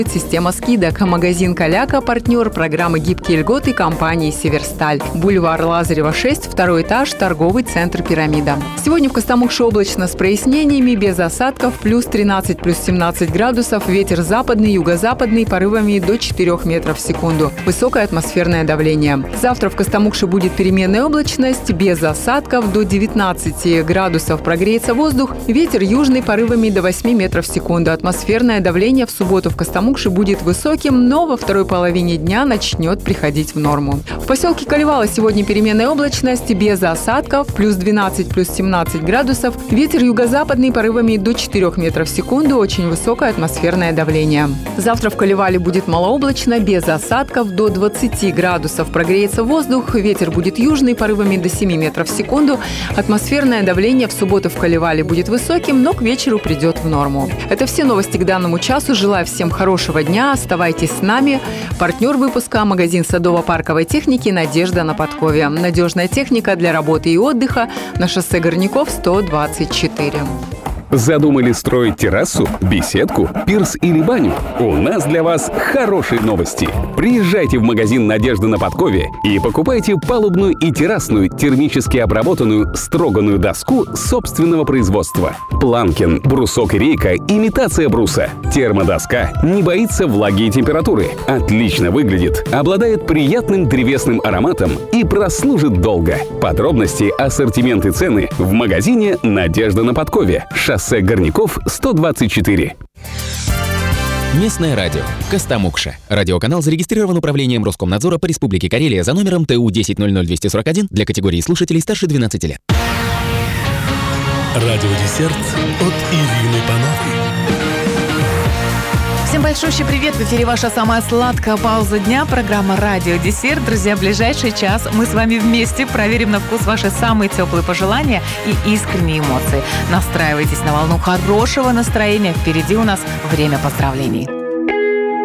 Система скидок. Магазин «Каляка» – партнер программы «Гибкие льготы» компании «Северсталь». Бульвар Лазарева, 6, второй этаж, торговый центр «Пирамида». Сегодня в Костомукше облачно с прояснениями, без осадков, плюс 13, плюс 17 градусов, ветер западный, юго-западный, порывами до 4 метров в секунду. Высокое атмосферное давление. Завтра в Костомукше будет переменная облачность, без осадков, до 19 градусов прогреется воздух, ветер южный, порывами до 8 метров в секунду. Атмосферное давление в субботу в Костомукше будет высоким, но во второй половине дня начнет приходить в норму. В поселке Колевало сегодня переменная облачность, без осадков, плюс 12, плюс 17 градусов, ветер юго-западный, порывами до 4 метров в секунду, очень высокое атмосферное давление. Завтра в Колевале будет малооблачно, без осадков, до 20 градусов прогреется воздух, ветер будет южный, порывами до 7 метров в секунду, атмосферное давление в субботу в Колевале будет высоким, но к вечеру придет в норму. Это все новости к данному часу. Желаю всем хорошего дня. Оставайтесь с нами. Партнер выпуска – магазин садово-парковой техники «Надежда» на Подкове. Надежная техника для работы и отдыха на шоссе Горняков, 124. Задумали строить террасу, беседку, пирс или баню? У нас для вас хорошие новости. Приезжайте в магазин «Надежда» на Подкове и покупайте палубную и террасную термически обработанную строганную доску собственного производства. Планкин, брусок и рейка – имитация бруса. Термодоска не боится влаги и температуры. Отлично выглядит, обладает приятным древесным ароматом и прослужит долго. Подробности, ассортимент и цены в магазине «Надежда» на Подкове. Шоссе Горняков, 124. Местное радио. Костомукша. Радиоканал зарегистрирован управлением Роскомнадзора по Республике Карелия за номером ТУ 1000241 для категории слушателей старше 12 лет. Радиодесерт от Ирины Панахи. Всем большущий привет! В эфире ваша самая сладкая пауза дня, программа «Радиодесерт». Друзья, в ближайший час мы с вами вместе проверим на вкус ваши самые теплые пожелания и искренние эмоции. Настраивайтесь на волну хорошего настроения. Впереди у нас время поздравлений.